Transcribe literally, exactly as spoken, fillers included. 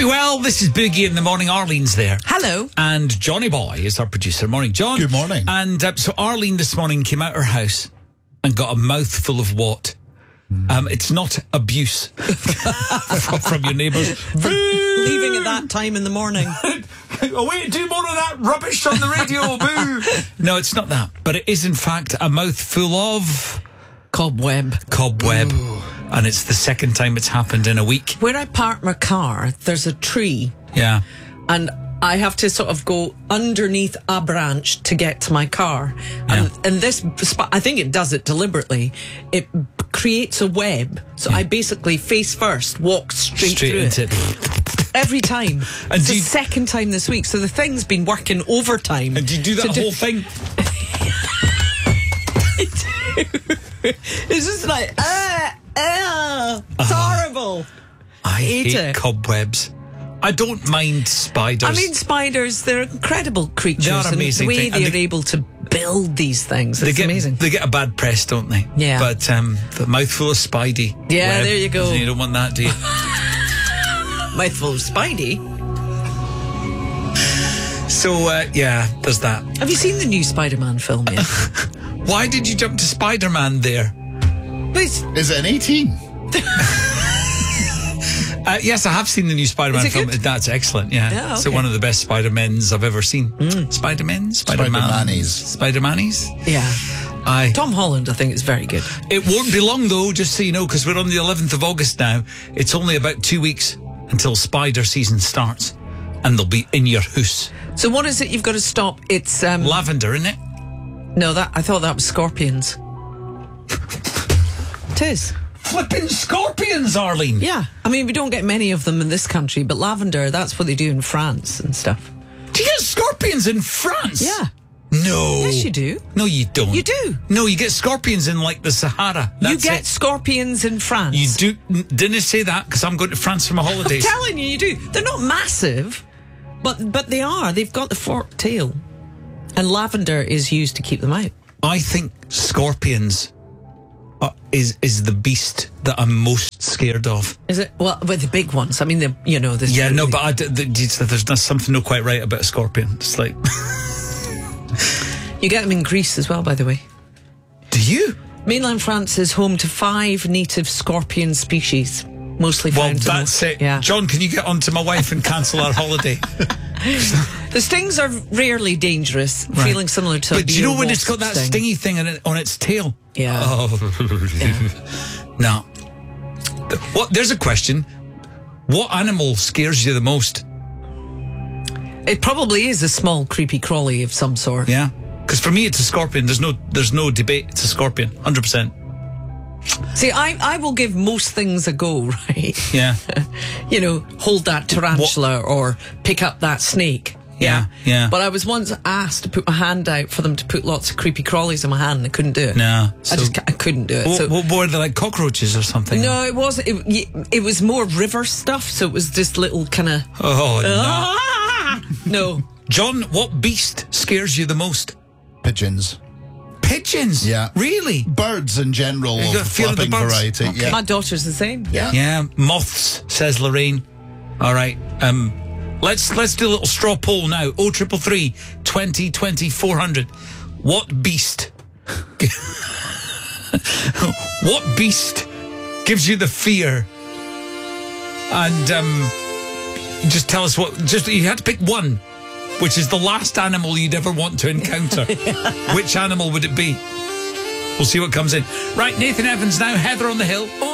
you well. This is Boogie in the morning. Arlene's there. Hello. And Johnny Boy is our producer. Morning, John. Good morning. And uh, so Arlene this morning came out her house and got a mouthful of what? Um, it's not abuse from, from your neighbours. Leaving at that time in the morning. Oh, wait, do more of that rubbish on the radio, boo. No, it's not that. But it is, in fact, a mouthful of... Cobweb. Cobweb. Ooh. And it's the second time it's happened in a week. Where I park my car, there's a tree. Yeah. And I have to sort of go underneath a branch to get to my car. And, yeah. and this spot, I think it does it deliberately. It creates a web. So yeah. I basically face first, walk straight, straight through into it. it. Every time. And it's the you, second time this week. So the thing's been working overtime. And do you do that whole do, thing? I do. It's just like, ah, ah, it's uh, horrible. I hate, hate it. cobwebs. I don't mind spiders. I mean, spiders, they're incredible creatures. They are amazing. And the way thing. they're they, able to build these things, they it's get, amazing. They get a bad press, don't they? Yeah. But um, the mouthful of Spidey. Yeah, web, there you go. You don't want that, do you? Mouthful of Spidey. So, uh, yeah, there's that. Have you seen the new Spider-Man film yet? Why did you jump to Spider-Man there? Please. Is it an eighteen? uh, yes, I have seen the new Spider-Man film. Good? That's excellent, yeah. yeah okay. So one of the best Spider-Mens I've ever seen. Mm. Spider-Men? Spider-Man? Spider-Manies. Spider-Manies? Yeah. Aye. Tom Holland, I think, is very good. It won't be long, though, just so you know, because we're on the eleventh of August now. It's only about two weeks until Spider season starts, and they'll be in your house. So what is it you've got to stop? It's... Um, lavender, isn't it? No, that I thought that was scorpions. It is. Flipping scorpions, Arlene. Yeah. I mean, we don't get many of them in this country, but lavender, that's what they do in France and stuff. Do you get scorpions in France? Yeah. No. Yes, you do. No, you don't. You do. No, you get scorpions in, like, the Sahara. That's you get it. scorpions in France. You do. Didn't say that, because I'm going to France for my holidays. I'm telling you, you do. They're not massive, but but they are. They've got the forked tail. And lavender is used to keep them out. I think scorpions are, is is the beast that I'm most scared of. Is it? Well, with the big ones. I mean, the you know, the yeah, no, but I, the, there's, there's something not quite right about a scorpion. It's like you get them in Greece as well, by the way. Do you? Mainland France is home to five native scorpion species, mostly found. Well, that's it. Yeah. John, can you get on to my wife and cancel our holiday? The stings are rarely dangerous, right. Feeling similar to. But a do you know when it's got that sting. stingy thing on, it, on its tail? Yeah. Oh. yeah. No. What? There's a question. What animal scares you the most? It probably is a small, creepy crawly of some sort. Yeah. Because for me, it's a scorpion. There's no, there's no debate. It's a scorpion, one hundred percent. See, I, I will give most things a go, right? Yeah. You know, hold that tarantula what? Or pick up that snake. Yeah, yeah. But I was once asked to put my hand out for them to put lots of creepy crawlies in my hand, and I couldn't do it. No. So I just I couldn't do it. What, so, what were they, like cockroaches or something? No, it wasn't. It, it was more river stuff, so it was just little kind of... Oh, no. Ah! No. John, what beast scares you the most? Pigeons. Pigeons? Yeah. Really? Birds in general You got of fear of the flapping birds? variety. Okay. Yeah. My daughter's the same. Yeah. Yeah. Moths, says Lorraine. All right. Um, let's let's do a little straw poll now. Oh triple three twenty twenty four hundred. What beast? What beast gives you the fear? And um, just tell us what. Just you had to pick one. Which is the last animal you'd ever want to encounter. Which animal would it be? We'll see what comes in. Right, Nathan Evans now, Heather on the Hill.